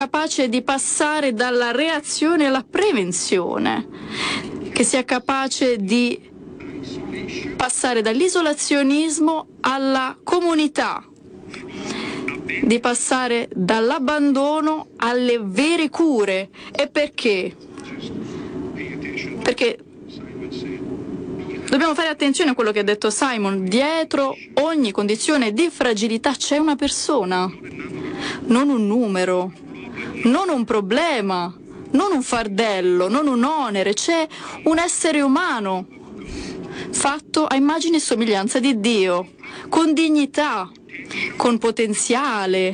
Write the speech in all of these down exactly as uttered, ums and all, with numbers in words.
capace di passare dalla reazione alla prevenzione, che sia capace di passare dall'isolazionismo alla comunità, di passare dall'abbandono alle vere cure. E perché? Perché dobbiamo fare attenzione a quello che ha detto Simon. Dietro ogni condizione di fragilità c'è una persona, non un numero, non un problema, non un fardello, non un onere. C'è un essere umano fatto a immagine e somiglianza di Dio, con dignità, con potenziale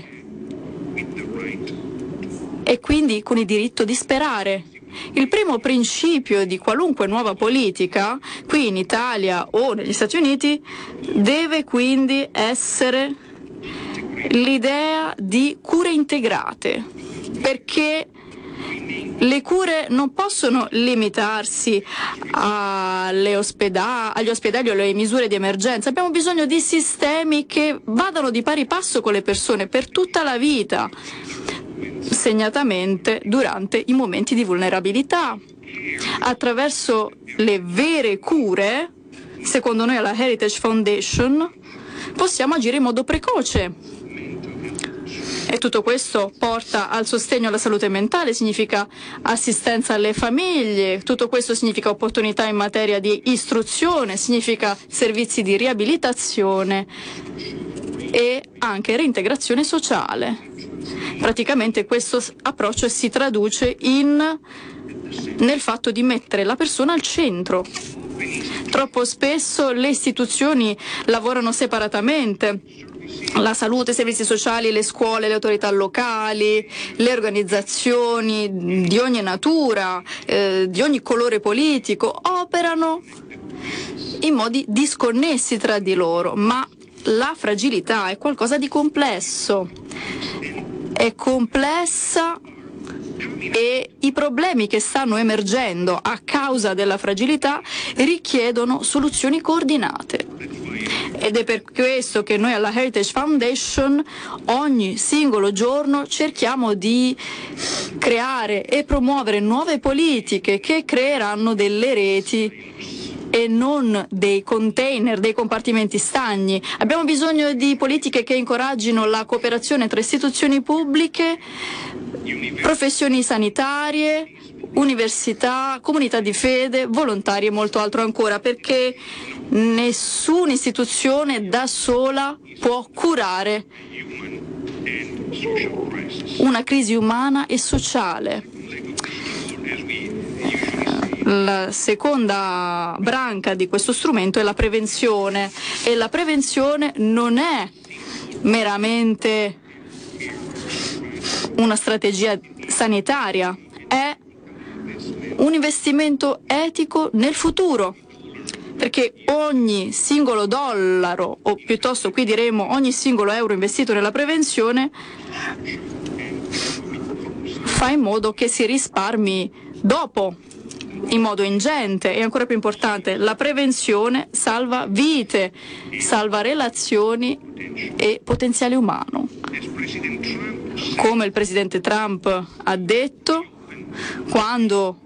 e quindi con il diritto di sperare. Il primo principio di qualunque nuova politica, qui in Italia o negli Stati Uniti, deve quindi essere l'idea di cure integrate, perché le cure non possono limitarsi alle ospeda- agli ospedali o alle misure di emergenza. Abbiamo bisogno di sistemi che vadano di pari passo con le persone per tutta la vita, segnatamente durante i momenti di vulnerabilità. Attraverso le vere cure, secondo noi alla Heritage Foundation, possiamo agire in modo precoce. E tutto questo porta al sostegno alla salute mentale, significa assistenza alle famiglie, tutto questo significa opportunità in materia di istruzione, significa servizi di riabilitazione e anche reintegrazione sociale. Praticamente questo approccio si traduce in, nel fatto di mettere la persona al centro. Troppo spesso le istituzioni lavorano separatamente. La salute, i servizi sociali, le scuole, le autorità locali, le organizzazioni di ogni natura, eh, di ogni colore politico, operano in modi disconnessi tra di loro, ma la fragilità è qualcosa di complesso. È complessa e i problemi che stanno emergendo a causa della fragilità richiedono soluzioni coordinate. Ed è per questo che noi alla Heritage Foundation ogni singolo giorno cerchiamo di creare e promuovere nuove politiche che creeranno delle reti e non dei container, dei compartimenti stagni. Abbiamo bisogno di politiche che incoraggino la cooperazione tra istituzioni pubbliche, professioni sanitarie, università, comunità di fede, volontari e molto altro ancora, perché nessuna istituzione da sola può curare una crisi umana e sociale. La seconda branca di questo strumento è la prevenzione, e la prevenzione non è meramente una strategia sanitaria, è un investimento etico nel futuro, perché ogni singolo dollaro, o piuttosto qui diremo ogni singolo euro investito nella prevenzione, fa in modo che si risparmi dopo in modo ingente. E ancora più importante, la prevenzione salva vite, salva relazioni e potenziale umano. Come il presidente Trump ha detto, quando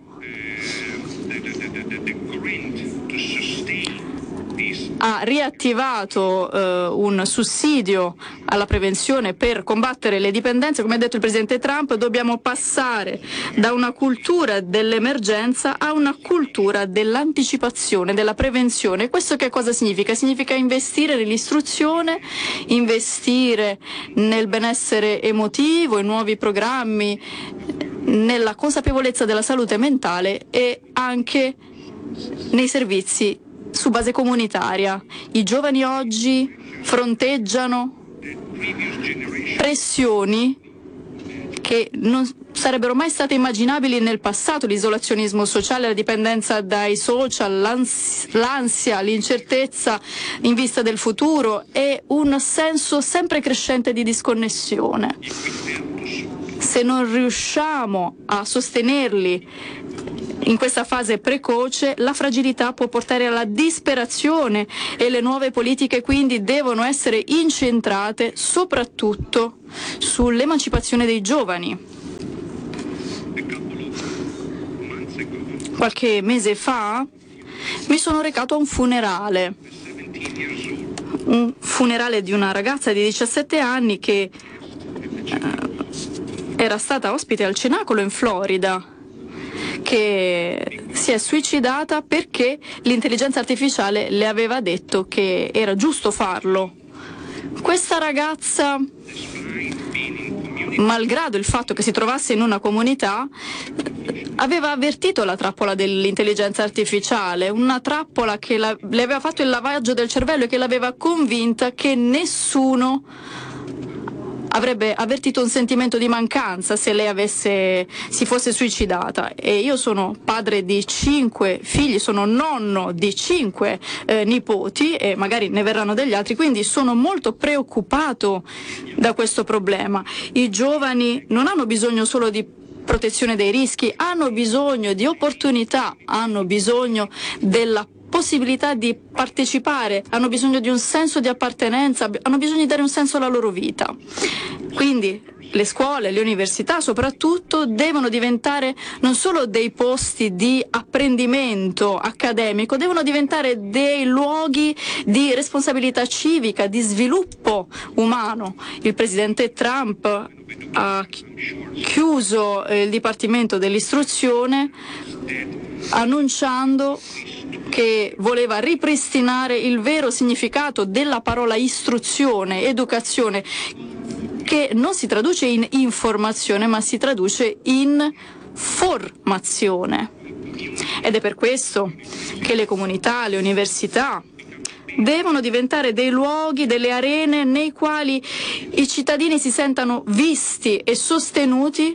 ha riattivato eh, un sussidio alla prevenzione per combattere le dipendenze, come ha detto il presidente Trump, dobbiamo passare da una cultura dell'emergenza a una cultura dell'anticipazione, della prevenzione. Questo che cosa significa? Significa investire nell'istruzione, investire nel benessere emotivo, in nuovi programmi, nella consapevolezza della salute mentale e anche nei servizi su base comunitaria. I giovani oggi fronteggiano pressioni che non sarebbero mai state immaginabili nel passato: l'isolazionismo sociale, la dipendenza dai social, l'ans- l'ansia, l'incertezza in vista del futuro e un senso sempre crescente di disconnessione. Se non riusciamo a sostenerli in questa fase precoce, la fragilità può portare alla disperazione, e le nuove politiche quindi devono essere incentrate soprattutto sull'emancipazione dei giovani. qualche mese fa mi sono recato a un funerale, un funerale di una ragazza di diciassette anni che eh, era stata ospite al cenacolo in Florida, che si è suicidata perché l'intelligenza artificiale le aveva detto che era giusto farlo. Questa ragazza, malgrado il fatto che si trovasse in una comunità, aveva avvertito la trappola dell'intelligenza artificiale, una trappola che la, le aveva fatto il lavaggio del cervello e che l'aveva convinta che nessuno avrebbe avvertito un sentimento di mancanza se lei avesse, si fosse suicidata. E io sono padre di cinque figli, sono nonno di cinque eh, nipoti e magari ne verranno degli altri, quindi sono molto preoccupato da questo problema. I giovani non hanno bisogno solo di protezione dai rischi, hanno bisogno di opportunità, hanno bisogno della possibilità di partecipare, hanno bisogno di un senso di appartenenza, hanno bisogno di dare un senso alla loro vita. Quindi le scuole, le università soprattutto devono diventare non solo dei posti di apprendimento accademico, devono diventare dei luoghi di responsabilità civica, di sviluppo umano. Il presidente Trump ha chiuso il Dipartimento dell'Istruzione annunciando che voleva ripristinare il vero significato della parola istruzione, educazione, che non si traduce in informazione ma si traduce in formazione. Ed è per questo che le comunità, le università devono diventare dei luoghi, delle arene nei quali i cittadini si sentano visti e sostenuti,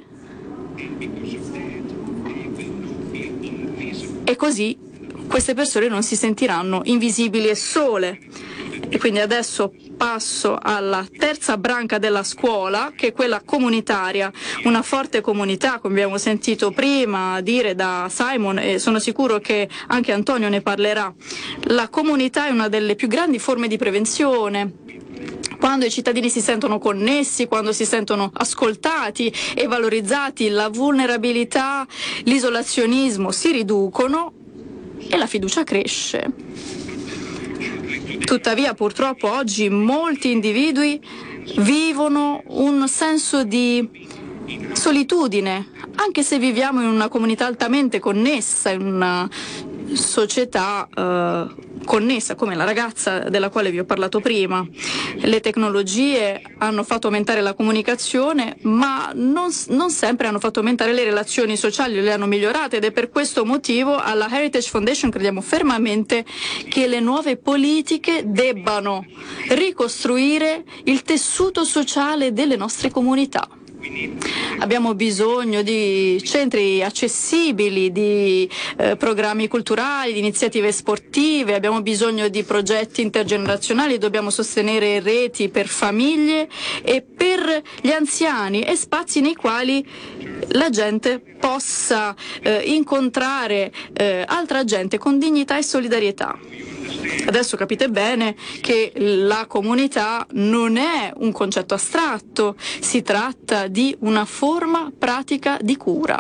e così queste persone non si sentiranno invisibili e sole. E quindi adesso passo alla terza branca della scuola, che è quella comunitaria, una forte comunità, come abbiamo sentito prima dire da Simon, e sono sicuro che anche Antonio ne parlerà. La comunità è una delle più grandi forme di prevenzione. Quando i cittadini si sentono connessi, quando si sentono ascoltati e valorizzati, la vulnerabilità, l'isolazionismo si riducono e la fiducia cresce. Tuttavia, purtroppo, oggi molti individui vivono un senso di solitudine, anche se viviamo in una comunità altamente connessa, in una società eh, connessa, come la ragazza della quale vi ho parlato prima. Le tecnologie hanno fatto aumentare la comunicazione, ma non, non sempre hanno fatto aumentare le relazioni sociali, le hanno migliorate, ed è per questo motivo alla Heritage Foundation crediamo fermamente che le nuove politiche debbano ricostruire il tessuto sociale delle nostre comunità. Abbiamo bisogno di centri accessibili, di eh, programmi culturali, di iniziative sportive, abbiamo bisogno di progetti intergenerazionali, dobbiamo sostenere reti per famiglie e per gli anziani e spazi nei quali la gente possa eh, incontrare eh, altra gente con dignità e solidarietà. Adesso capite bene che la comunità non è un concetto astratto, si tratta di una forma pratica di cura.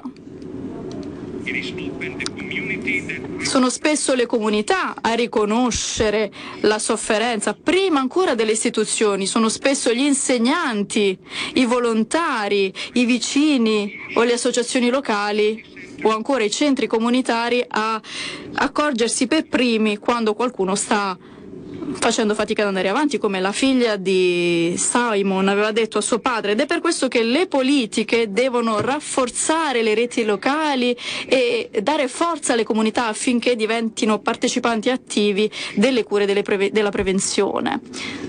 Sono spesso le comunità a riconoscere la sofferenza, prima ancora delle istituzioni, sono spesso gli insegnanti, i volontari, i vicini o le associazioni locali o ancora i centri comunitari a accorgersi per primi quando qualcuno sta facendo fatica ad andare avanti, come la figlia di Simon aveva detto a suo padre. Ed è per questo che le politiche devono rafforzare le reti locali e dare forza alle comunità affinché diventino partecipanti attivi delle cure delle preve- della prevenzione.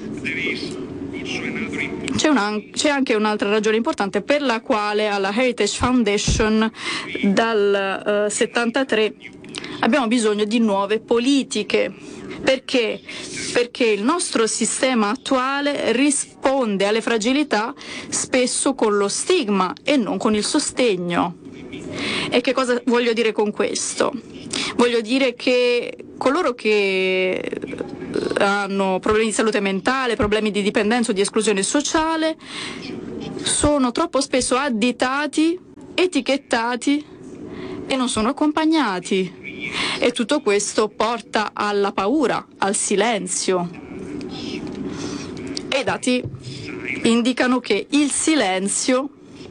C'è, una, c'è anche un'altra ragione importante per la quale alla Heritage Foundation dal uh, settantatré abbiamo bisogno di nuove politiche. Perché? Perché il nostro sistema attuale risponde alle fragilità spesso con lo stigma e non con il sostegno. E che cosa voglio dire con questo? Voglio dire che coloro che hanno problemi di salute mentale, problemi di dipendenza o di esclusione sociale sono troppo spesso additati, etichettati e non sono accompagnati. E tutto questo porta alla paura, al silenzio. E i dati indicano che il silenzio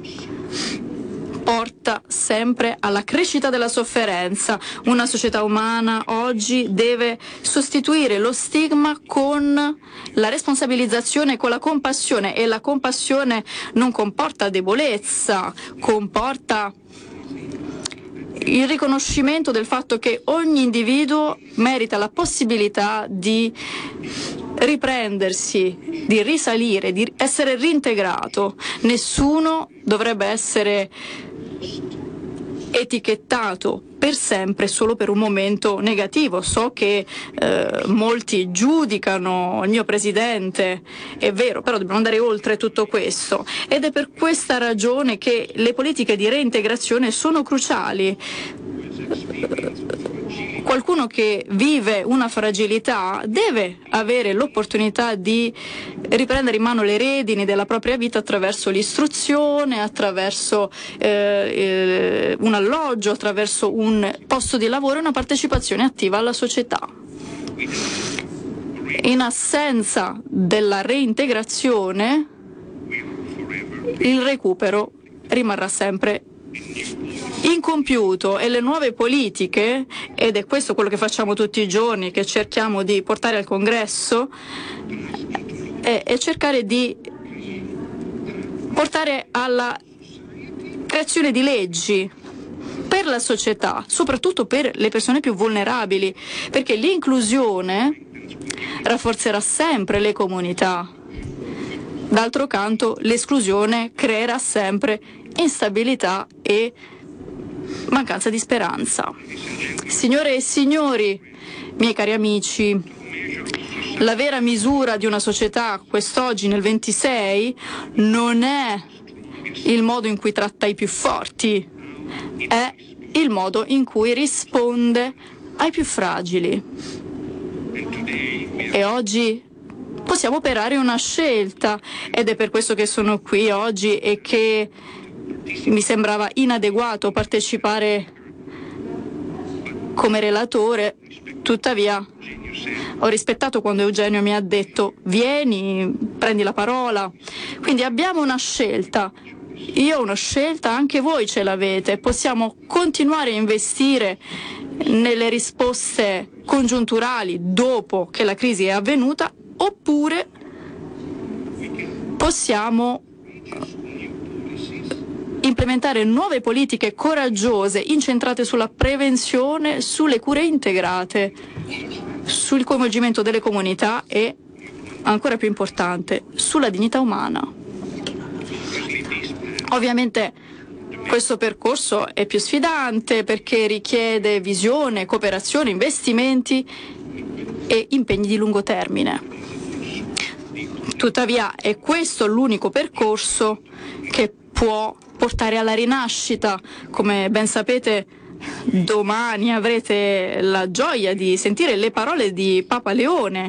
porta sempre alla crescita della sofferenza. Una società umana oggi deve sostituire lo stigma con la responsabilizzazione, con la compassione, e la compassione non comporta debolezza, comporta il riconoscimento del fatto che ogni individuo merita la possibilità di riprendersi, di risalire, di essere reintegrato. Nessuno dovrebbe essere etichettato per sempre solo per un momento negativo. So che eh, molti giudicano il mio presidente, è vero, però dobbiamo andare oltre tutto questo, ed è per questa ragione che le politiche di reintegrazione sono cruciali. Qualcuno che vive una fragilità deve avere l'opportunità di riprendere in mano le redini della propria vita attraverso l'istruzione, attraverso eh, un alloggio, attraverso un posto di lavoro e una partecipazione attiva alla società. In assenza della reintegrazione, il recupero rimarrà sempre incompiuto, e le nuove politiche, ed è questo quello che facciamo tutti i giorni, che cerchiamo di portare al Congresso, è, è cercare di portare alla creazione di leggi per la società, soprattutto per le persone più vulnerabili, perché l'inclusione rafforzerà sempre le comunità. D'altro canto, l'esclusione creerà sempre instabilità e mancanza di speranza. Signore e signori, miei cari amici, la vera misura di una società quest'oggi nel ventisei non è il modo in cui tratta i più forti, è il modo in cui risponde ai più fragili. E oggi possiamo operare una scelta, ed è per questo che sono qui oggi e che mi sembrava inadeguato partecipare come relatore. Tuttavia ho rispettato quando Eugenio mi ha detto vieni, prendi la parola. Quindi abbiamo una scelta. Io ho una scelta, anche voi ce l'avete. Possiamo continuare a investire nelle risposte congiunturali dopo che la crisi è avvenuta, oppure possiamo implementare nuove politiche coraggiose, incentrate sulla prevenzione, sulle cure integrate, sul coinvolgimento delle comunità e, ancora più importante, sulla dignità umana. Ovviamente questo percorso è più sfidante perché richiede visione, cooperazione, investimenti e impegni di lungo termine. Tuttavia è questo l'unico percorso che può portare alla rinascita. Come ben sapete, domani avrete la gioia di sentire le parole di Papa Leone,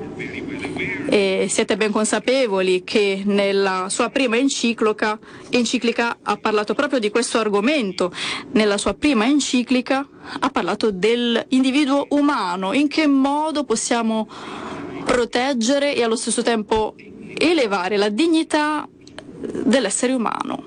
e siete ben consapevoli che nella sua prima enciclica, enciclica ha parlato proprio di questo argomento. Nella sua prima enciclica ha parlato dell'individuo umano, in che modo possiamo proteggere e allo stesso tempo elevare la dignità dell'essere umano.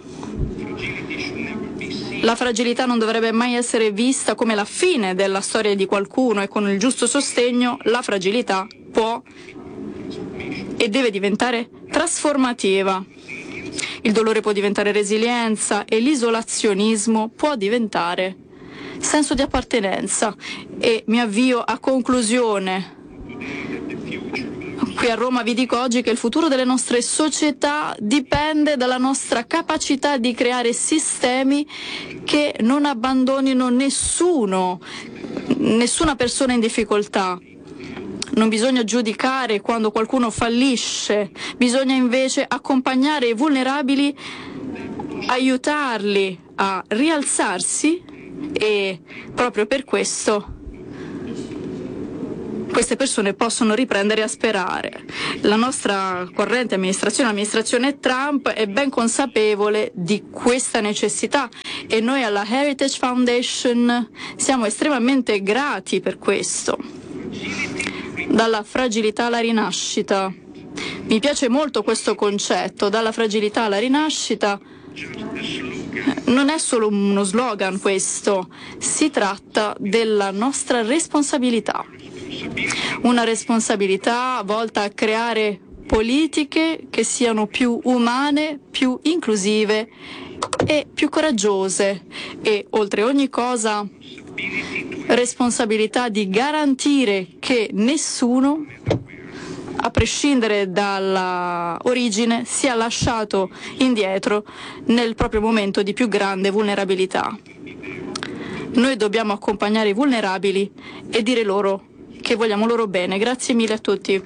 La fragilità non dovrebbe mai essere vista come la fine della storia di qualcuno, e con il giusto sostegno la fragilità può e deve diventare trasformativa. Il dolore può diventare resilienza e l'isolazionismo può diventare senso di appartenenza. E mi avvio a conclusione. Qui a Roma vi dico oggi che il futuro delle nostre società dipende dalla nostra capacità di creare sistemi che non abbandonino nessuno, nessuna persona in difficoltà. Non bisogna giudicare quando qualcuno fallisce, bisogna invece accompagnare i vulnerabili, aiutarli a rialzarsi, e proprio per questo queste persone possono riprendere a sperare. La nostra corrente amministrazione, l'amministrazione Trump, è ben consapevole di questa necessità e noi alla Heritage Foundation siamo estremamente grati per questo. Dalla fragilità alla rinascita. Mi piace molto questo concetto, dalla fragilità alla rinascita. Non è solo uno slogan questo, si tratta della nostra responsabilità. Una responsabilità volta a creare politiche che siano più umane, più inclusive e più coraggiose e, oltre ogni cosa, responsabilità di garantire che nessuno, a prescindere dalla origine, sia lasciato indietro nel proprio momento di più grande vulnerabilità. Noi dobbiamo accompagnare i vulnerabili e dire loro che vogliamo loro bene. Grazie mille a tutti.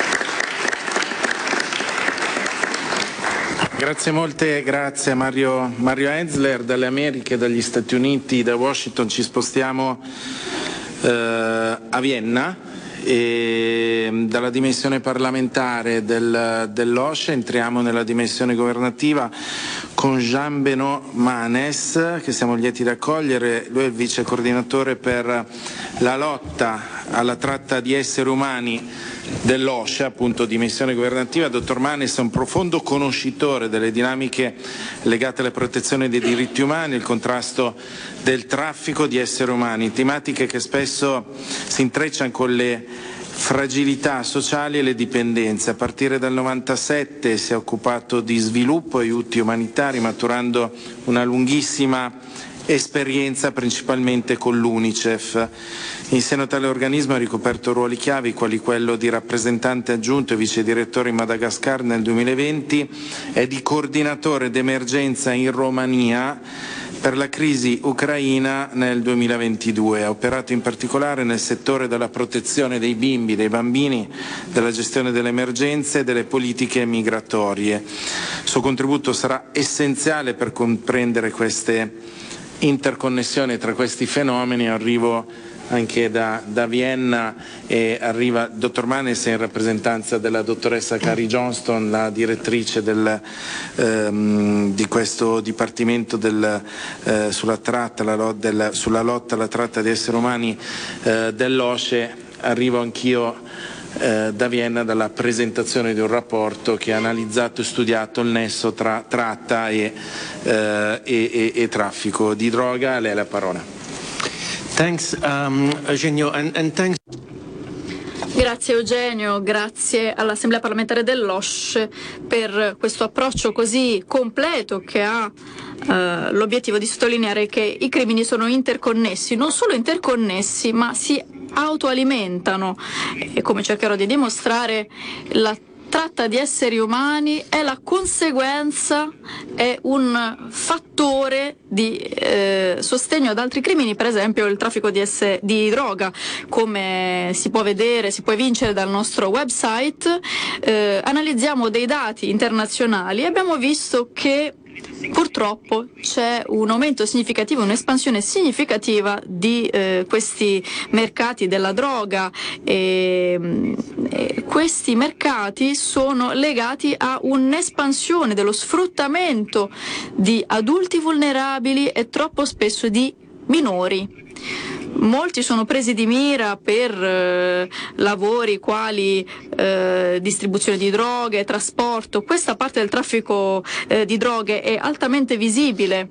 Grazie molte, grazie a Mario, Mario Enzler. Dalle Americhe, dagli Stati Uniti, da Washington ci spostiamo eh, a Vienna. E dalla dimensione parlamentare del, dell'OSCE entriamo nella dimensione governativa con Jean-Benoît Manes, che siamo lieti di accogliere. Lui è il vice coordinatore per la lotta alla tratta di esseri umani dell'OSCE, appunto dimensione governativa. Dottor Manes è un profondo conoscitore delle dinamiche legate alla protezione dei diritti umani, il contrasto del traffico di esseri umani, tematiche che spesso si intrecciano con le fragilità sociali e le dipendenze. A partire dal novantasette si è occupato di sviluppo e aiuti umanitari, maturando una lunghissima esperienza principalmente con l'UNICEF. In seno a tale organismo ha ricoperto ruoli chiavi quali quello di rappresentante aggiunto e vice direttore in Madagascar nel duemilaventi e di coordinatore d'emergenza in Romania per la crisi ucraina nel duemilaventidue. Ha operato in particolare nel settore della protezione dei bimbi, dei bambini, della gestione delle emergenze e delle politiche migratorie. Il suo contributo sarà essenziale per comprendere queste interconnessioni tra questi fenomeni. Arrivo anche da, da Vienna e arriva il dottor Manes in rappresentanza della dottoressa Carrie Johnston, la direttrice del, ehm, di questo dipartimento del, eh, sulla, tratta, la, del, sulla lotta alla tratta di esseri umani eh, dell'OSCE. Arrivo anch'io eh, da Vienna dalla presentazione di un rapporto che ha analizzato e studiato il nesso tra tratta e, eh, e, e, e traffico di droga. A lei la parola. Thanks, um, Eugenio, and, and thanks. Grazie Eugenio, grazie all'Assemblea parlamentare dell'OSCE per questo approccio così completo che ha eh, l'obiettivo di sottolineare che i crimini sono interconnessi, non solo interconnessi, ma si autoalimentano e, come cercherò di dimostrare, la tratta di esseri umani è la conseguenza, è un fattore di eh, sostegno ad altri crimini, per esempio il traffico di, esse, di droga, come si può vedere, si può evincere dal nostro website. Eh, analizziamo dei dati internazionali e abbiamo visto che purtroppo c'è un aumento significativo, un'espansione significativa di eh, questi mercati della droga e, e questi mercati sono legati a un'espansione dello sfruttamento di adulti vulnerabili e troppo spesso di minori. Molti sono presi di mira per eh, lavori quali eh, distribuzione di droghe, trasporto. Questa parte del traffico eh, di droghe è altamente visibile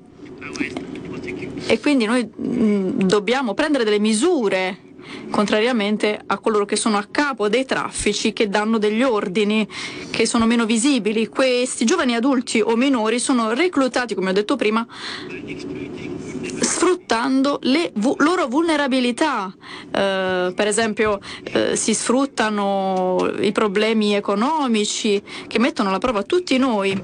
e quindi noi mh, dobbiamo prendere delle misure, contrariamente a coloro che sono a capo dei traffici, che danno degli ordini che sono meno visibili. Questi giovani adulti o minori sono reclutati, come ho detto prima, sfruttando le vu- loro vulnerabilità, eh, per esempio eh, si sfruttano i problemi economici che mettono alla prova tutti noi,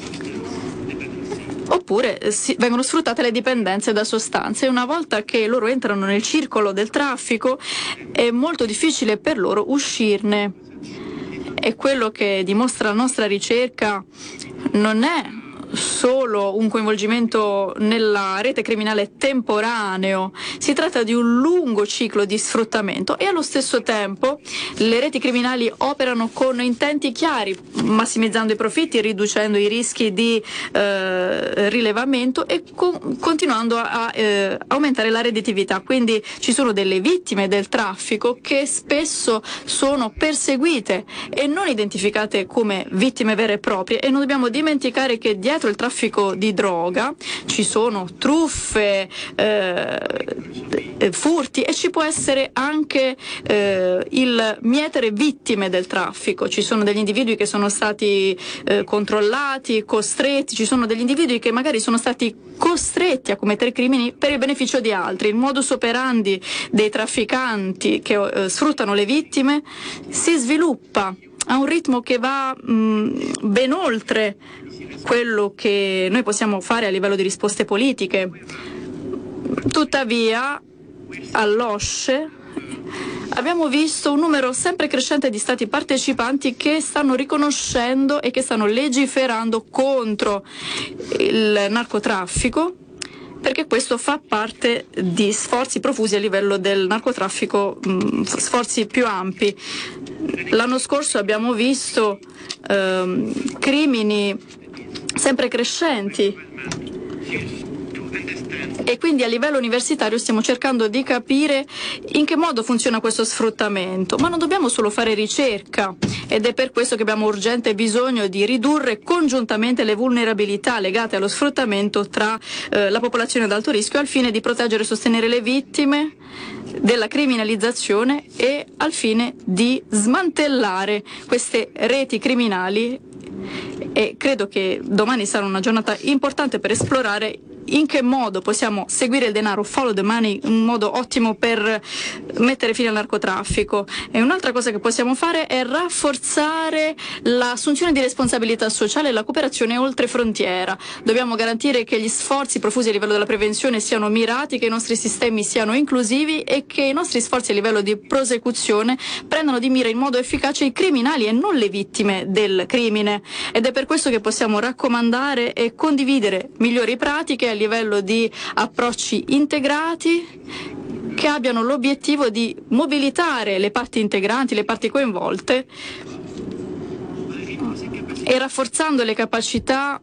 oppure eh, si, vengono sfruttate le dipendenze da sostanze. Una volta che loro entrano nel circolo del traffico è molto difficile per loro uscirne, e quello che dimostra la nostra ricerca non è solo un coinvolgimento nella rete criminale temporaneo, si tratta di un lungo ciclo di sfruttamento e allo stesso tempo le reti criminali operano con intenti chiari, massimizzando i profitti, riducendo i rischi di eh, rilevamento e con, continuando a eh, aumentare la redditività. Quindi ci sono delle vittime del traffico che spesso sono perseguite e non identificate come vittime vere e proprie, e non dobbiamo dimenticare che dietro il traffico di droga ci sono truffe, eh, furti, e ci può essere anche eh, il mietere vittime del traffico. Ci sono degli individui che sono stati eh, controllati, costretti, ci sono degli individui che magari sono stati costretti a commettere crimini per il beneficio di altri. Il modus operandi dei trafficanti che eh, sfruttano le vittime si sviluppa a un ritmo che va mh, ben oltre quello che noi possiamo fare a livello di risposte politiche. Tuttavia, all'O S C E abbiamo visto un numero sempre crescente di stati partecipanti che stanno riconoscendo e che stanno legiferando contro il narcotraffico, perché questo fa parte di sforzi profusi a livello del narcotraffico, mh, sforzi più ampi. L'anno scorso abbiamo visto ehm, crimini sempre crescenti e quindi a livello universitario stiamo cercando di capire in che modo funziona questo sfruttamento, ma non dobbiamo solo fare ricerca, ed è per questo che abbiamo urgente bisogno di ridurre congiuntamente le vulnerabilità legate allo sfruttamento tra eh, la popolazione ad alto rischio, al fine di proteggere e sostenere le vittime della criminalizzazione e al fine di smantellare queste reti criminali. E credo che domani sarà una giornata importante per esplorare in che modo possiamo seguire il denaro, follow the money, un modo ottimo per mettere fine al narcotraffico. E un'altra cosa che possiamo fare è rafforzare l'assunzione di responsabilità sociale e la cooperazione oltre frontiera. Dobbiamo garantire che gli sforzi profusi a livello della prevenzione siano mirati, che i nostri sistemi siano inclusivi e che i nostri sforzi a livello di prosecuzione prendano di mira in modo efficace i criminali e non le vittime del crimine. Ed è per questo che possiamo raccomandare e condividere migliori pratiche a livello di approcci integrati che abbiano l'obiettivo di mobilitare le parti integranti, le parti coinvolte, e rafforzando le capacità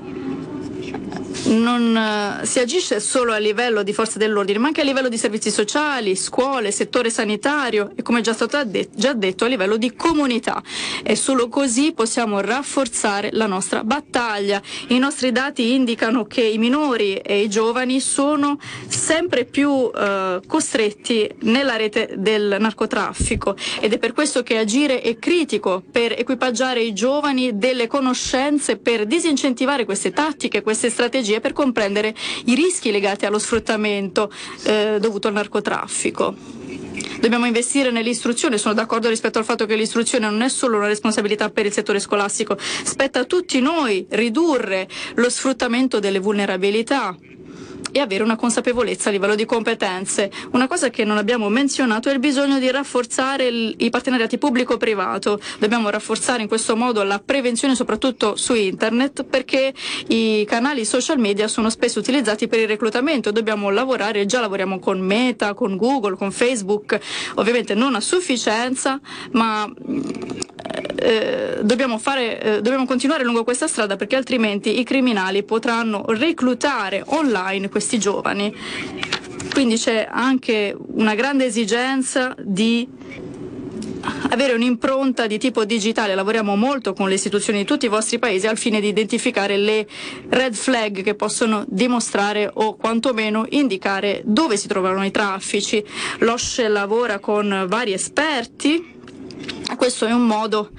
non uh, si agisce solo a livello di forze dell'ordine, ma anche a livello di servizi sociali, scuole, settore sanitario e, come già stato det- già detto, a livello di comunità. E solo così possiamo rafforzare la nostra battaglia. I nostri dati indicano che i minori e i giovani sono sempre più uh, costretti nella rete del narcotraffico, ed è per questo che agire è critico per equipaggiare i giovani delle conoscenze, per disincentivare queste tattiche, queste strategie, per comprendere i rischi legati allo sfruttamento eh, dovuto al narcotraffico. Dobbiamo investire nell'istruzione. Sono d'accordo rispetto al fatto che l'istruzione non è solo una responsabilità per il settore scolastico, spetta a tutti noi ridurre lo sfruttamento delle vulnerabilità e avere una consapevolezza a livello di competenze. Una cosa che non abbiamo menzionato è il bisogno di rafforzare il, i partenariati pubblico-privato. Dobbiamo rafforzare in questo modo la prevenzione, soprattutto su internet, perché i canali social media sono spesso utilizzati per il reclutamento. Dobbiamo lavorare, già lavoriamo con Meta, con Google, con Facebook, ovviamente non a sufficienza, ma eh, dobbiamo, fare, eh, dobbiamo continuare lungo questa strada, perché altrimenti i criminali potranno reclutare online questi giovani. Quindi c'è anche una grande esigenza di avere un'impronta di tipo digitale. Lavoriamo molto con le istituzioni di tutti i vostri paesi al fine di identificare le red flag che possono dimostrare o quantomeno indicare dove si trovano i traffici. L'O S C E lavora con vari esperti. Questo è un modo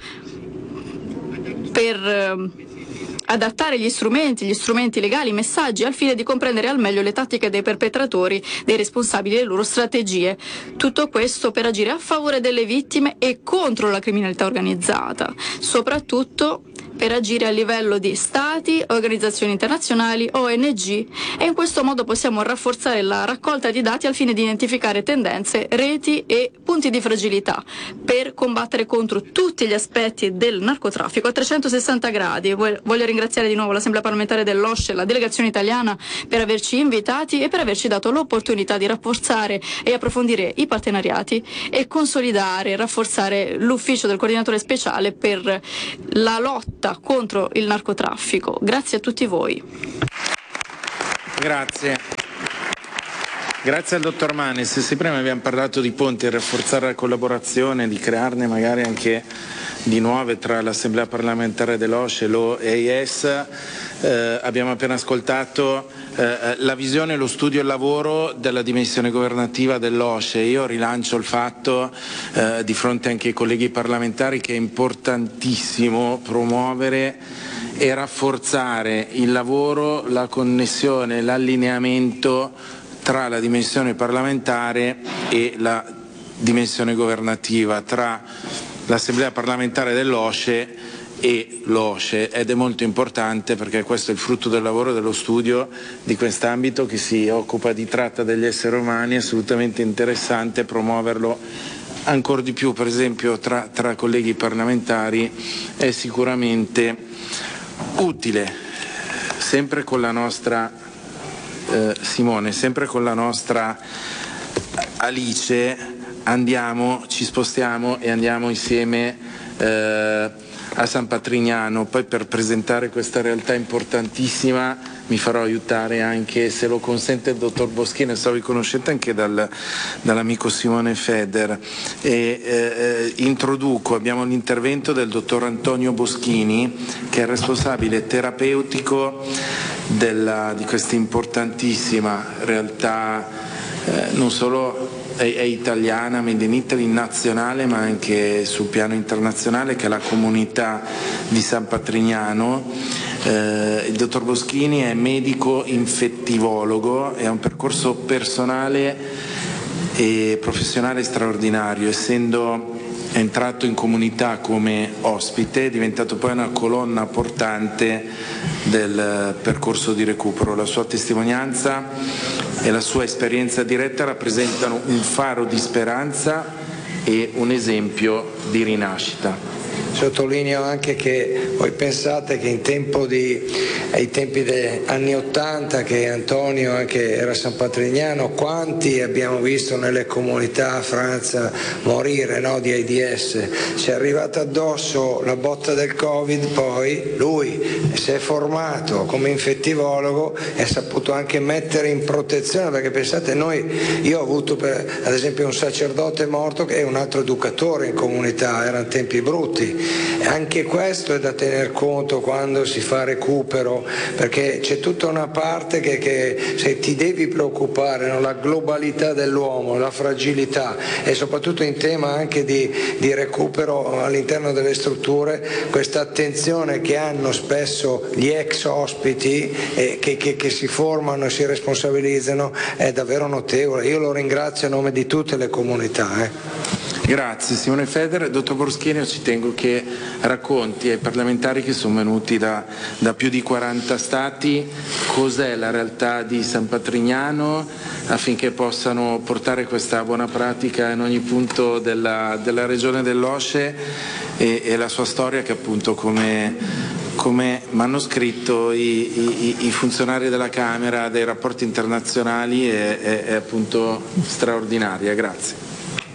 per adattare gli strumenti, gli strumenti legali, i messaggi, al fine di comprendere al meglio le tattiche dei perpetratori, dei responsabili e le loro strategie. Tutto questo per agire a favore delle vittime e contro la criminalità organizzata, soprattutto per agire a livello di stati, organizzazioni internazionali, O N G, e in questo modo possiamo rafforzare la raccolta di dati al fine di identificare tendenze, reti e punti di fragilità per combattere contro tutti gli aspetti del narcotraffico a trecentosessanta gradi. Voglio ringraziare di nuovo l'Assemblea parlamentare dell'O S C E e la delegazione italiana per averci invitati e per averci dato l'opportunità di rafforzare e approfondire i partenariati e consolidare e rafforzare l'ufficio del coordinatore speciale per la lotta contro il narcotraffico. Grazie a tutti voi. Grazie. Grazie al dottor Manes. Se prima abbiamo parlato di ponti e rafforzare la collaborazione, di crearne magari anche di nuove tra l'Assemblea parlamentare dell'O S C E e l'O E S, eh, abbiamo appena ascoltato eh, la visione, lo studio e il lavoro della dimensione governativa dell'O S C E. Io rilancio il fatto eh, di fronte anche ai colleghi parlamentari che è importantissimo promuovere e rafforzare il lavoro, la connessione, l'allineamento tra la dimensione parlamentare e la dimensione governativa, tra l'Assemblea parlamentare dell'O S C E e l'O S C E, ed è molto importante perché questo è il frutto del lavoro e dello studio di quest'ambito che si occupa di tratta degli esseri umani. È assolutamente interessante promuoverlo ancora di più, per esempio tra, tra colleghi parlamentari, è sicuramente utile, sempre con la nostra eh, Simone, sempre con la nostra Alice andiamo, ci spostiamo e andiamo insieme eh, a San Patrignano. Poi per presentare questa realtà importantissima mi farò aiutare anche, se lo consente, il dottor Boschini, sono riconoscente anche dal, dall'amico Simone Feder. E, eh, introduco, abbiamo l'intervento del dottor Antonio Boschini, che è responsabile terapeutico della, di questa importantissima realtà, eh, non solo è, è italiana, made in Italy, nazionale, ma anche sul piano internazionale, che è la comunità di San Patrignano. Eh, il dottor Boschini è medico infettivologo e ha un percorso personale e professionale straordinario, essendo entrato in comunità come ospite, è diventato poi una colonna portante del percorso di recupero. La sua testimonianza e la sua esperienza diretta rappresentano un faro di speranza e un esempio di rinascita. Sottolineo anche che voi pensate che in tempo di, ai tempi degli anni Ottanta, che Antonio anche era San Patrignano, quanti abbiamo visto nelle comunità a Francia morire, no, di AIDS. Ci è arrivata addosso la botta del Covid, poi lui si è formato come infettivologo e ha saputo anche mettere in protezione, perché pensate, noi, io ho avuto per, ad esempio un sacerdote morto che è un altro educatore in comunità, erano tempi brutti. Anche questo è da tener conto quando si fa recupero, perché c'è tutta una parte che, che se ti devi preoccupare, no? La globalità dell'uomo, la fragilità, e soprattutto in tema anche di, di recupero all'interno delle strutture, questa attenzione che hanno spesso gli ex ospiti e che, che, che si formano e si responsabilizzano è davvero notevole. Io lo ringrazio a nome di tutte le comunità. Eh. Grazie Simone Feder. Dottor Boschini, io ci tengo che racconti ai parlamentari che sono venuti da, da più di quaranta stati cos'è la realtà di San Patrignano, affinché possano portare questa buona pratica in ogni punto della, della regione dell'O S C E e, e la sua storia, che appunto come, come mi hanno scritto i, i, i funzionari della Camera dei rapporti internazionali è, è, è appunto straordinaria. Grazie.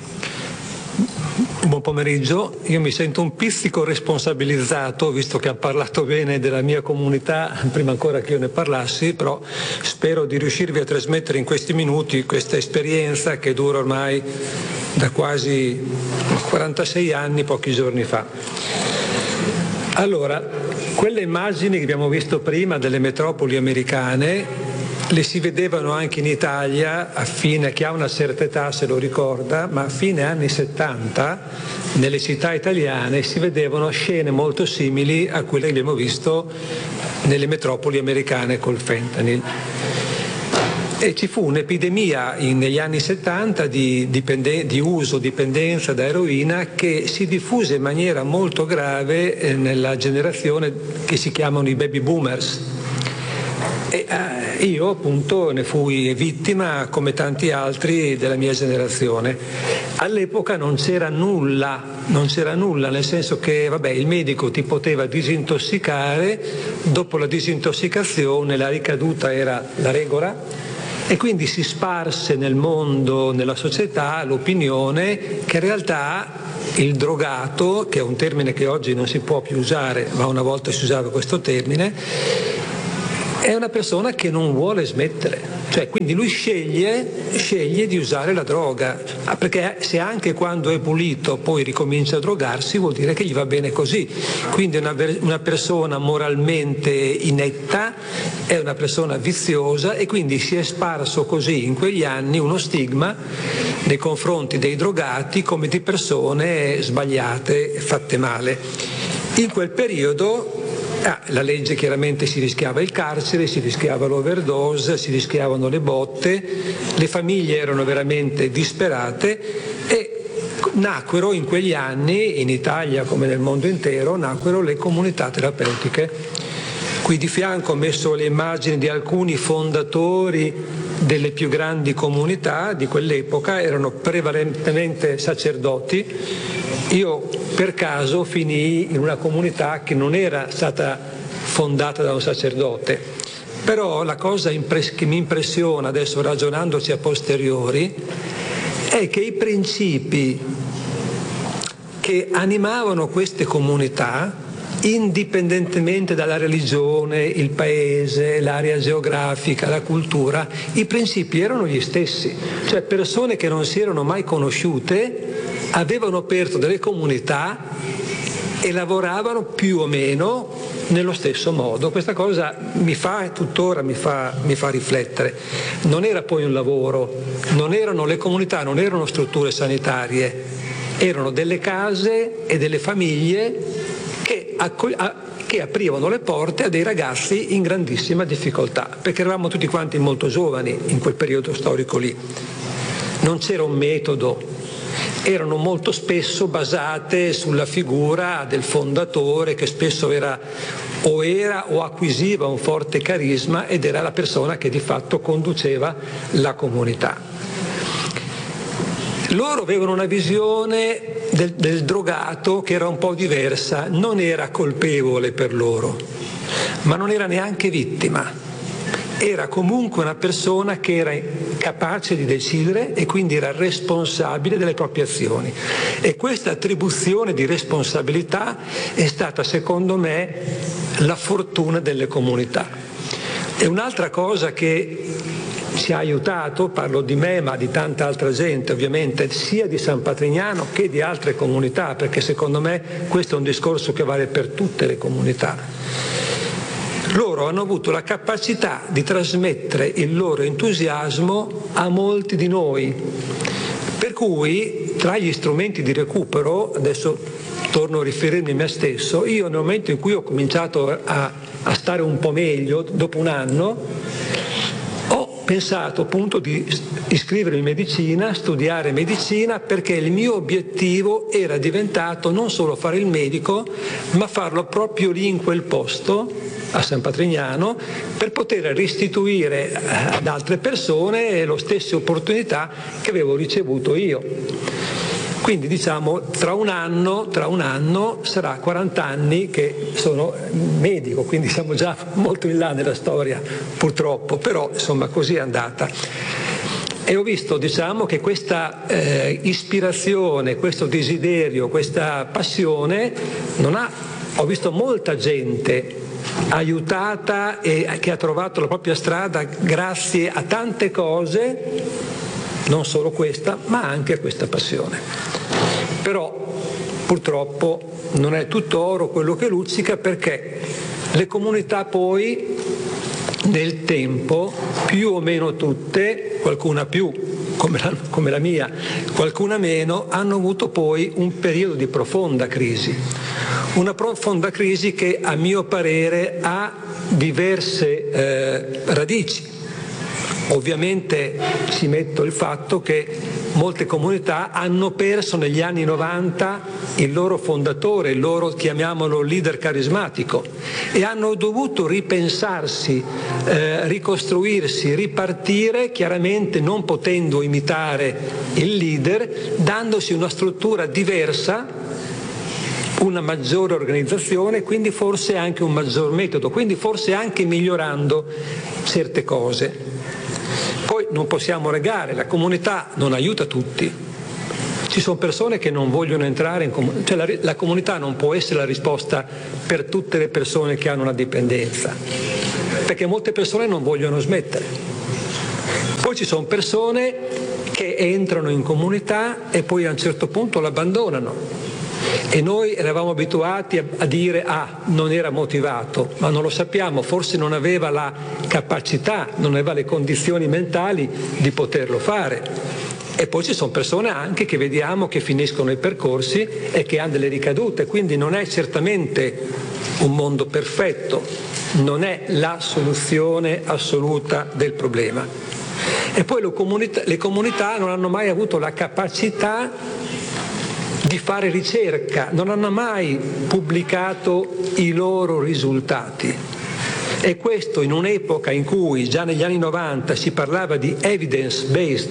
Buon pomeriggio, io mi sento un pizzico responsabilizzato, visto che ha parlato bene della mia comunità prima ancora che io ne parlassi, però spero di riuscirvi a trasmettere in questi minuti questa esperienza che dura ormai da quasi quarantasei anni, pochi giorni fa. Allora, quelle immagini che abbiamo visto prima delle metropoli americane le si vedevano anche in Italia a fine, chi ha una certa età se lo ricorda, ma a fine anni settanta nelle città italiane si vedevano scene molto simili a quelle che abbiamo visto nelle metropoli americane col fentanyl. E ci fu un'epidemia in, negli anni settanta di, dipende, di uso, dipendenza da eroina, che si diffuse in maniera molto grave eh, nella generazione che si chiamano i baby boomers. E eh, io appunto ne fui vittima come tanti altri della mia generazione. All'epoca non c'era nulla, non c'era nulla, nel senso che vabbè, il medico ti poteva disintossicare, dopo la disintossicazione la ricaduta era la regola. E quindi si sparse nel mondo, nella società, l'opinione che in realtà il drogato, che è un termine che oggi non si può più usare, ma una volta si usava questo termine, è una persona che non vuole smettere. Cioè, quindi lui sceglie, sceglie di usare la droga, perché se anche quando è pulito poi ricomincia a drogarsi, vuol dire che gli va bene così. Quindi è una, una persona moralmente inetta, è una persona viziosa, e quindi si è sparso così in quegli anni uno stigma nei confronti dei drogati come di persone sbagliate, fatte male. In quel periodo Ah, la legge chiaramente si rischiava il carcere, si rischiava l'overdose, si rischiavano le botte, le famiglie erano veramente disperate e nacquero in quegli anni, in Italia come nel mondo intero, nacquero le comunità terapeutiche. Qui di fianco ho messo le immagini di alcuni fondatori delle più grandi comunità di quell'epoca, erano prevalentemente sacerdoti. Io per caso finii in una comunità che non era stata fondata da un sacerdote, però la cosa impres- che mi impressiona adesso ragionandoci a posteriori è che i principi che animavano queste comunità, indipendentemente dalla religione, il paese, l'area geografica, la cultura, i principi erano gli stessi, cioè persone che non si erano mai conosciute avevano aperto delle comunità e lavoravano più o meno nello stesso modo. Questa cosa mi fa, tuttora mi fa, mi fa riflettere. Non era poi un lavoro, non erano, le comunità non erano strutture sanitarie, erano delle case e delle famiglie che, accol- a- che aprivano le porte a dei ragazzi in grandissima difficoltà, perché eravamo tutti quanti molto giovani in quel periodo storico lì. Non c'era un metodo, erano molto spesso basate sulla figura del fondatore, che spesso era o era o acquisiva un forte carisma ed era la persona che di fatto conduceva la comunità. Loro avevano una visione del, del drogato che era un po' diversa, non era colpevole per loro, ma non era neanche vittima. Era comunque una persona che era capace di decidere e quindi era responsabile delle proprie azioni. E questa attribuzione di responsabilità è stata, secondo me, la fortuna delle comunità. E un'altra cosa che ci ha aiutato, parlo di me ma di tanta altra gente ovviamente, sia di San Patrignano che di altre comunità, perché secondo me questo è un discorso che vale per tutte le comunità. Loro hanno avuto la capacità di trasmettere il loro entusiasmo a molti di noi, per cui tra gli strumenti di recupero, adesso torno a riferirmi a me stesso, io nel momento in cui ho cominciato a, a stare un po' meglio, dopo un anno, ho pensato appunto di iscrivermi in medicina, studiare medicina, perché il mio obiettivo era diventato non solo fare il medico, ma farlo proprio lì in quel posto, a San Patrignano, per poter restituire ad altre persone le stesse opportunità che avevo ricevuto io. Quindi diciamo tra un anno, tra un anno sarà quaranta anni che sono medico, quindi siamo già molto in là nella storia purtroppo, però insomma così è andata. E ho visto, diciamo, che questa eh, ispirazione, questo desiderio, questa passione non ha, ho visto molta gente aiutata e che ha trovato la propria strada grazie a tante cose, non solo questa, ma anche questa passione. Però purtroppo non è tutto oro quello che luccica, perché le comunità poi nel tempo, più o meno tutte, qualcuna più come la, come la mia, qualcuna meno, hanno avuto poi un periodo di profonda crisi. Una profonda crisi che a mio parere ha diverse eh, radici. Ovviamente ci metto il fatto che molte comunità hanno perso negli anni novanta il loro fondatore, il loro, chiamiamolo, leader carismatico, e hanno dovuto ripensarsi, eh, ricostruirsi, ripartire, chiaramente non potendo imitare il leader, dandosi una struttura diversa, una maggiore organizzazione, quindi forse anche un maggior metodo, quindi forse anche migliorando certe cose. Poi non possiamo negare, la comunità non aiuta tutti. Ci sono persone che non vogliono entrare in comunità, cioè la, la comunità non può essere la risposta per tutte le persone che hanno una dipendenza, perché molte persone non vogliono smettere. Poi ci sono persone che entrano in comunità e poi a un certo punto l'abbandonano. E noi eravamo abituati a, a dire ah, non era motivato, ma non lo sappiamo, forse non aveva la capacità, non aveva le condizioni mentali di poterlo fare. E poi ci sono persone anche che vediamo che finiscono i percorsi e che hanno delle ricadute, quindi non è certamente un mondo perfetto, non è la soluzione assoluta del problema. E poi le comunità, le comunità non hanno mai avuto la capacità di fare ricerca, non hanno mai pubblicato i loro risultati. E questo in un'epoca in cui già negli anni novanta si parlava di evidence-based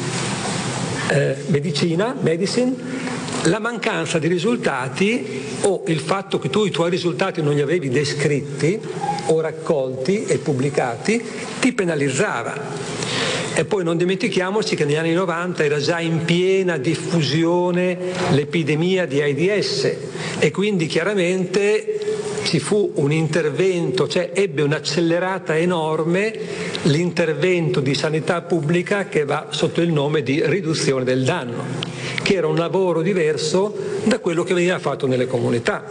eh, medicina, medicine, la mancanza di risultati o il fatto che tu i tuoi risultati non li avevi descritti o raccolti e pubblicati ti penalizzava. E poi non dimentichiamoci che negli anni novanta era già in piena diffusione l'epidemia di AIDS e quindi chiaramente ci fu un intervento, cioè ebbe un'accelerata enorme l'intervento di sanità pubblica che va sotto il nome di riduzione del danno, che era un lavoro diverso da quello che veniva fatto nelle comunità.